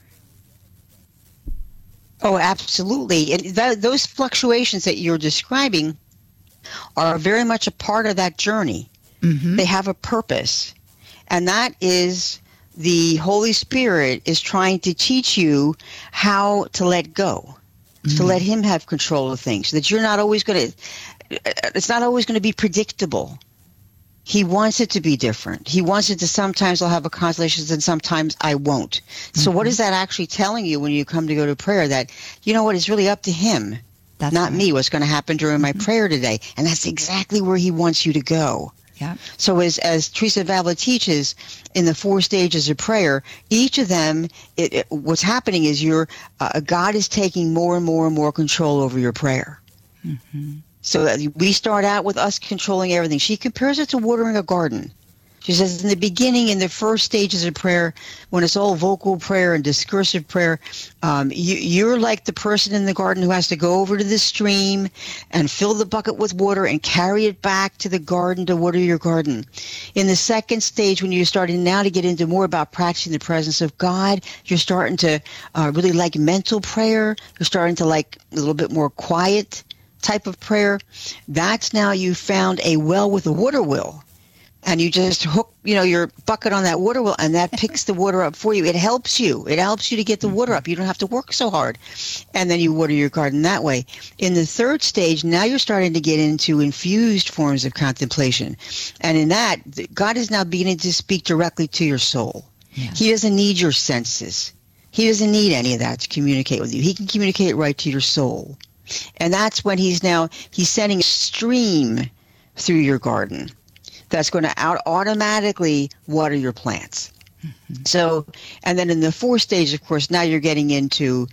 Oh, absolutely. And those fluctuations that you're describing are very much a part of that journey. Mm-hmm. They have a purpose. And that is the Holy Spirit is trying to teach you how to let go, to let Him have control of things, so that you're not always going to, it's not always going to be predictable. He wants it to be different. He wants it to sometimes I'll have a consolation and sometimes I won't. So what is that actually telling you when you come to go to prayer? That, it's really up to Him, not me, what's going to happen during my prayer today. And that's exactly where He wants you to go. Yeah. So as Teresa of Avila teaches in the 4 stages of prayer, each of them, what's happening is God is taking more and more and more control over your prayer. Mm-hmm. So we start out with us controlling everything. She compares it to watering a garden. She says in the beginning, in the first stages of prayer, when it's all vocal prayer and discursive prayer, you're like the person in the garden who has to go over to the stream and fill the bucket with water and carry it back to the garden to water your garden. In the second stage, when you're starting now to get into more about practicing the presence of God, you're starting to really like mental prayer. You're starting to like a little bit more quiet type of prayer. That's now you found a well with a water wheel. And you just hook, your bucket on that water wheel, and that picks the water up for you. It helps you. It helps you to get the water up. You don't have to work so hard. And then you water your garden that way. In the third stage, now you're starting to get into infused forms of contemplation. And in that, God is now beginning to speak directly to your soul. Yeah. He doesn't need your senses. He doesn't need any of that to communicate with you. He can communicate right to your soul. And that's when he's sending a stream through your garden that's going to automatically water your plants. Mm-hmm. So, and then in the 4th stage, of course, now you're getting into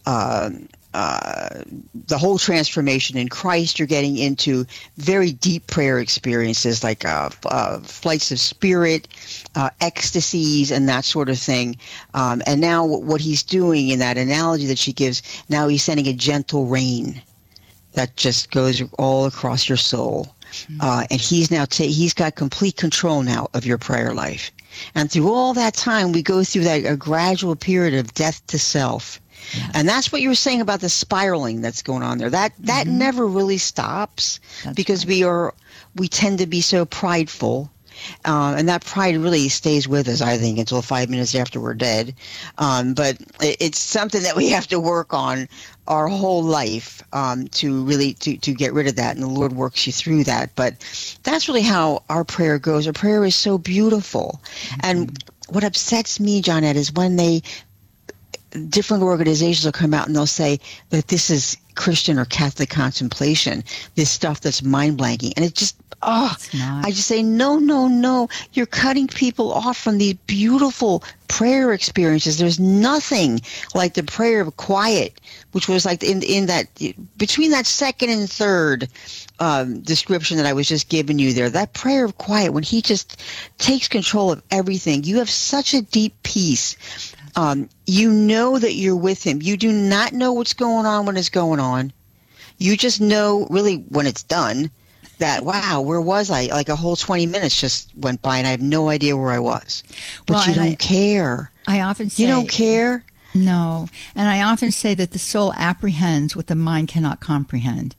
the whole transformation in Christ. You're getting into very deep prayer experiences like flights of spirit, ecstasies, and that sort of thing. And now what he's doing in that analogy that she gives, now he's sending a gentle rain that just goes all across your soul. And he's now he's got complete control now of your prayer life. And through all that time, we go through a gradual period of death to self. Yes. And that's what you were saying about the spiraling that's going on there. That never really stops. That's because right. we tend to be so prideful. And that pride really stays with us, I think, until 5 minutes after we're dead. But it's something that we have to work on our whole life to really to get rid of that, and the Lord works you through that. But that's really how our prayer goes. Our prayer is so beautiful. Mm-hmm. And what upsets me, Johnette, is when different organizations will come out and they'll say that this is Christian or Catholic contemplation, this stuff that's mind-blanking. And it just, I just say, no. You're cutting people off from these beautiful prayer experiences. There's nothing like the prayer of quiet, which was like in that, between that second and third description that I was just giving you there, that prayer of quiet, when he just takes control of everything, you have such a deep peace. You know that you're with him. You do not know what's going on when it's going on. You just know really when it's done that, wow, where was I? Like a whole 20 minutes just went by and I have no idea where I was. But you don't care. I often say... You don't care? No. And I often say that the soul apprehends what the mind cannot comprehend.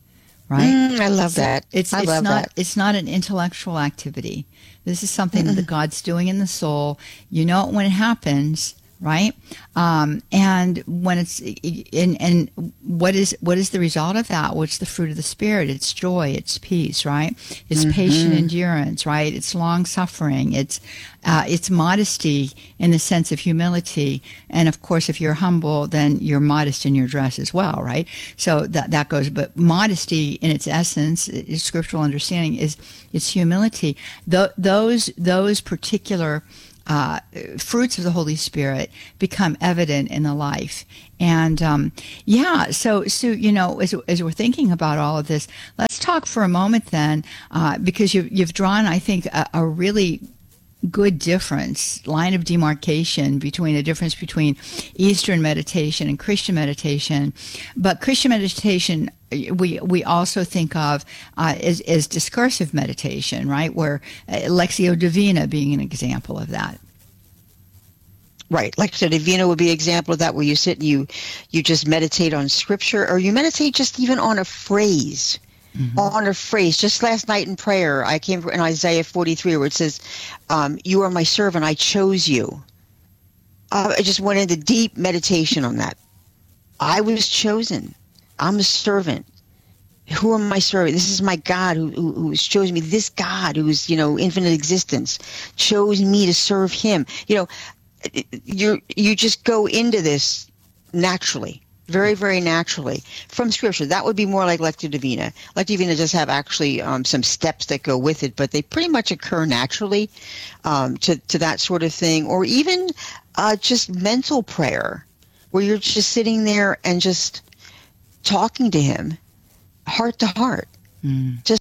right? I love that. It's not an intellectual activity. This is something that God's doing in the soul. You know it when it happens, right? And when it's and what is the result of that? What's the fruit of the Spirit? It's joy, it's peace, right? It's patient endurance, right? It's long suffering. It's modesty in the sense of humility. And of course, if you're humble, then you're modest in your dress as well, right? So that goes. But modesty, in its essence, scriptural understanding is humility. Those particular fruits of the Holy Spirit become evident in the life. And so you know, as we're thinking about all of this, let's talk for a moment then, because you've drawn, I think, a really good line of demarcation between the difference between Eastern meditation and Christian meditation. But Christian meditation, we also think of as discursive meditation, right? Where Lectio Divina being an example of that. Right. Lectio Divina would be an example of that, where you sit and you just meditate on scripture, or you meditate just even on a phrase. On a phrase. Just last night in prayer, I came in Isaiah 43, where it says, you are my servant, I chose you. I just went into deep meditation on that. I was chosen. I'm a servant. Who am I serving? This is my God who has chosen me. This God who is, infinite existence chose me to serve him. You just go into this naturally. Very, very naturally from Scripture. That would be more like Lectio Divina. Lectio Divina does have actually some steps that go with it, but they pretty much occur naturally to that sort of thing. Or even just mental prayer, where you're just sitting there and just talking to him, heart to heart. Just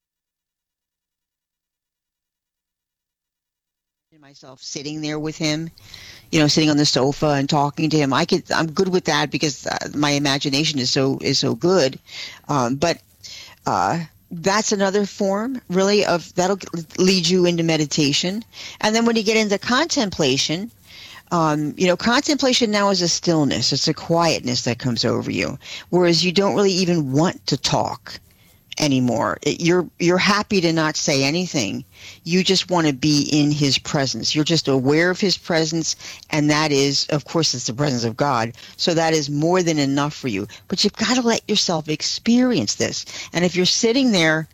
myself sitting there with him. Sitting on the sofa and talking to him. I'm good with that because my imagination is so good. But that's another form, really, that'll lead you into meditation. And then when you get into contemplation, contemplation now is a stillness. It's a quietness that comes over you, whereas you don't really even want to talk anymore. You're happy to not say anything. You just want to be in his presence. You're just aware of his presence, and that is, of course, it's the presence of God. So that is more than enough for you. But you've got to let yourself experience this. And if you're sitting there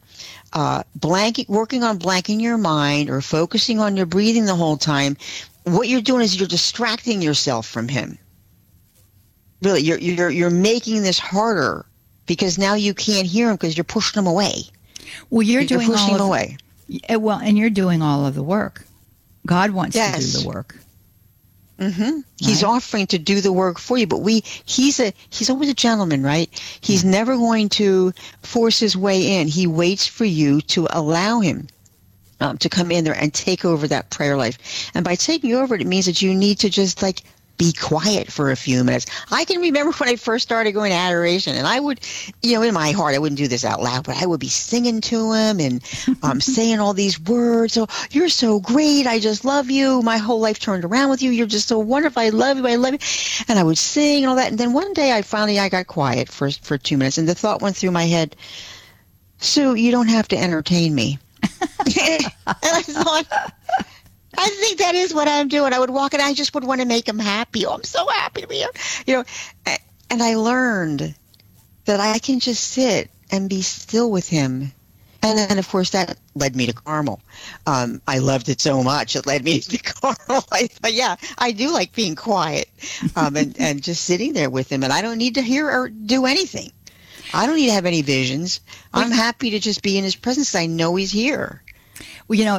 working on blanking your mind or focusing on your breathing the whole time, what you're doing is you're distracting yourself from him. Really, you're making this harder, because now you can't hear him because you're pushing him away. Well, you're pushing him away. Well, and you're doing all of the work. God wants to do the work. Right? He's offering to do the work for you, but he's always a gentleman, right? He's never going to force his way in. He waits for you to allow him to come in there and take over that prayer life. And by taking over it means that you need to just be quiet for a few minutes. I can remember when I first started going to adoration, and I would, in my heart, I wouldn't do this out loud, but I would be singing to him and saying all these words. Oh, you're so great. I just love you. My whole life turned around with you. You're just so wonderful. I love you. I love you. And I would sing and all that. And then one day I got quiet for 2 minutes, and the thought went through my head, Sue, you don't have to entertain me. And I thought, I think that is what I'm doing. I would walk and I just would want to make him happy. Oh, I'm so happy to be here. And I learned that I can just sit and be still with him. And then, of course, that led me to Carmel. I loved it so much. It led me to Carmel. But yeah, I do like being quiet and just sitting there with him. And I don't need to hear or do anything. I don't need to have any visions. I'm happy to just be in his presence. I know he's here. Well,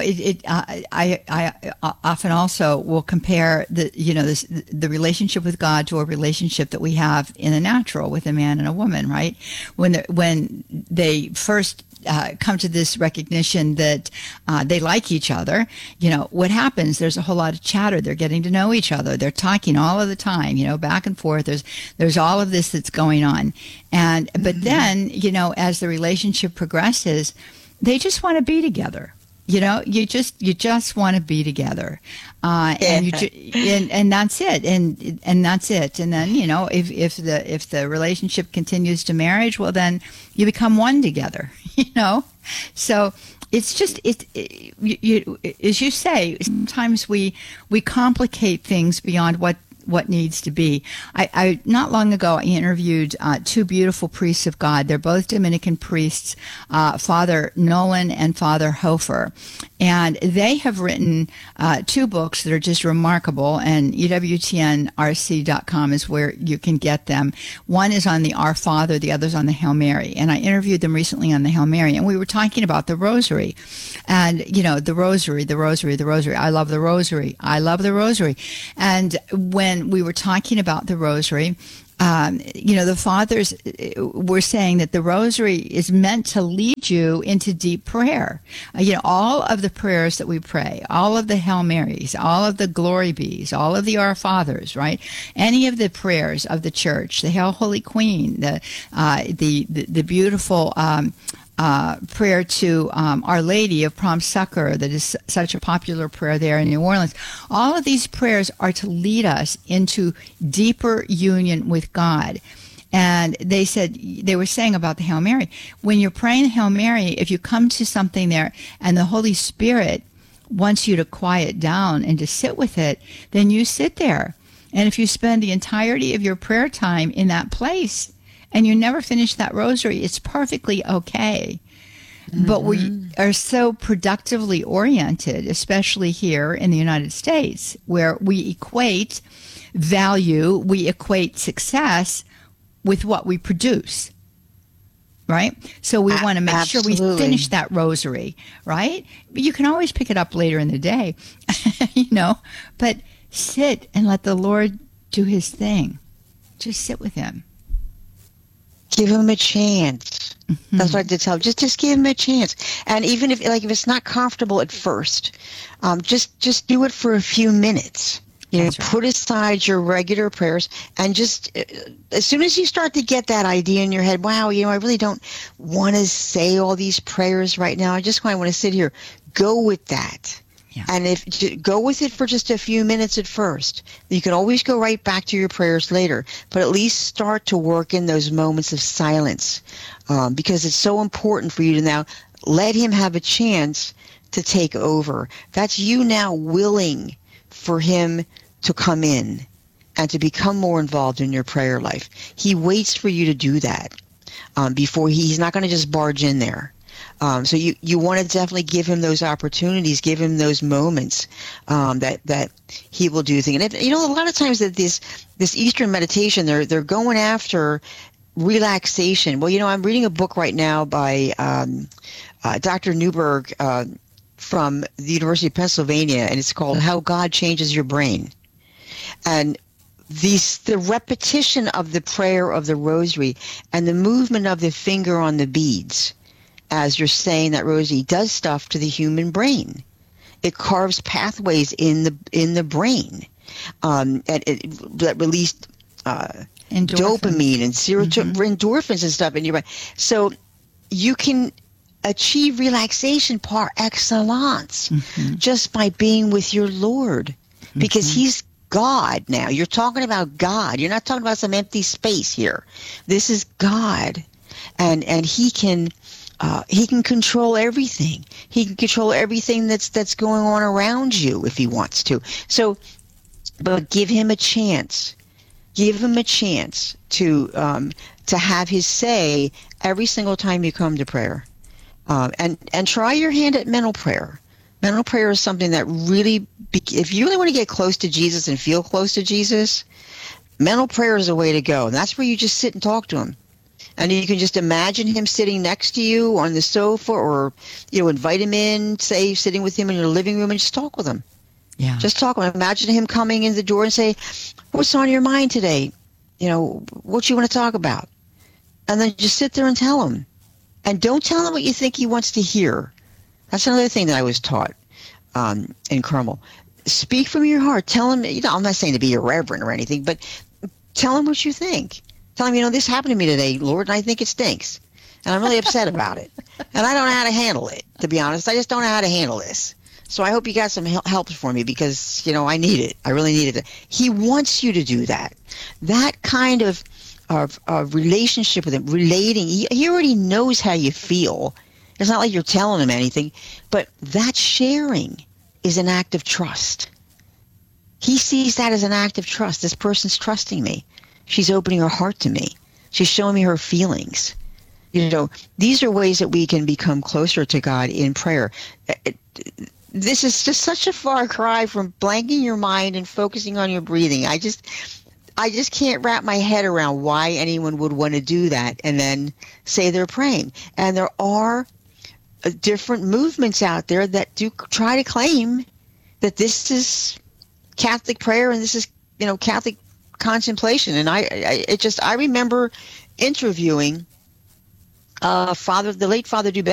I often also will compare the relationship with God to a relationship that we have in the natural with a man and a woman, right? When they first come to this recognition that they like each other, what happens? There's a whole lot of chatter. They're getting to know each other. They're talking all of the time, back and forth. There's all of this that's going on, but then as the relationship progresses, they just want to be together. You know, you just want to be together, and and that's it, and that's it. And then, you know, if the relationship continues to marriage, well, then you become one together. You know, so it's just you as you say, sometimes we complicate things beyond what needs to be. I not long ago I interviewed two beautiful priests of God. They're both Dominican priests, Father Nolan and Father Hofer, and they have written two books that are just remarkable. And EWTNRC.com is where you can get them. One is on the Our Father, the other's on the Hail Mary. And I interviewed them recently on the Hail Mary, and we were talking about the Rosary, and you know, the Rosary. I love the Rosary. And when we were talking about the Rosary, you know, the fathers were saying that the Rosary is meant to lead you into deep prayer. You know, all of the prayers that we pray, all of the Hail Marys, all of the Glory Bees, all of the Our Fathers, right? Any of the prayers of the Church, the Hail Holy Queen, the beautiful prayer to Our Lady of Prompt Succor, that is such a popular prayer there in New Orleans. All of these prayers are to lead us into deeper union with God. And they were saying about the Hail Mary, when you're praying the Hail Mary, if you come to something there and the Holy Spirit wants you to quiet down and to sit with it, then you sit there. And if you spend the entirety of your prayer time in that place, and you never finish that rosary, it's perfectly okay. Mm-hmm. But we are so productively oriented, especially here in the United States, where we equate value, we equate success with what we produce, right? So we want to make sure we finish that rosary, right? But you can always pick it up later in the day, you know, but sit and let the Lord do his thing. Just sit with him. Give him a chance. Mm-hmm. That's what I did tell him. Just give him a chance. And even if it's not comfortable at first, just do it for a few minutes. You know, put aside your regular prayers, and just as soon as you start to get that idea in your head, wow, you know, I really don't want to say all these prayers right now. I just want to sit here. Go with that. Yeah. And go with it for just a few minutes at first. You can always go right back to your prayers later, but at least start to work in those moments of silence, because it's so important for you to now let him have a chance to take over. That's you now willing for him to come in and to become more involved in your prayer life. He waits for you to do that before he's not going to just barge in there. So you want to definitely give him those opportunities, give him those moments that he will do things. And you know, a lot of times that this Eastern meditation, they're going after relaxation. Well, you know, I'm reading a book right now by Dr. Newberg from the University of Pennsylvania, and it's called How God Changes Your Brain. And the repetition of the prayer of the rosary and the movement of the finger on the beads as you're saying that rosary does stuff to the human brain. It carves pathways in the brain that release dopamine and endorphins and stuff in your brain. So you can achieve relaxation par excellence just by being with your Lord, because he's God now. You're talking about God. You're not talking about some empty space here. This is God, and he can control everything. He can control everything that's going on around you if he wants to. So, but give him a chance. Give him a chance to have his say every single time you come to prayer, and try your hand at mental prayer. Mental prayer is something that really, if you really want to get close to Jesus and feel close to Jesus, mental prayer is a way to go. And that's where you just sit and talk to him. And you can just imagine him sitting next to you on the sofa, or, you know, invite him in, say, sitting with him in your living room, and just talk with him. Yeah. Just talk with him. Imagine him coming in the door and say, what's on your mind today? You know, what you want to talk about? And then just sit there and tell him. And don't tell him what you think he wants to hear. That's another thing that I was taught in Carmel. Speak from your heart. Tell him, you know, I'm not saying to be irreverent or anything, but tell him what you think. Tell him, you know, this happened to me today, Lord, and I think it stinks. and I'm really upset about it. And I don't know how to handle it, to be honest. I just don't know how to handle this. So I hope you got some help for me because, I need it. I really needed it. He wants you to do that. That kind of relationship with him, relating. He already knows how you feel. It's not like you're telling him anything, but that sharing is an act of trust. He sees that as an act of trust. This person's trusting me. She's opening her heart to me. She's showing me her feelings. These are ways that we can become closer to God in prayer. This is just such a far cry from blanking your mind and focusing on your breathing. I just can't wrap my head around why anyone would want to do that and then say they're praying. And there are different movements out there that do try to claim that this is Catholic prayer and this is, Catholic contemplation. And I remember interviewing the late Father Dubé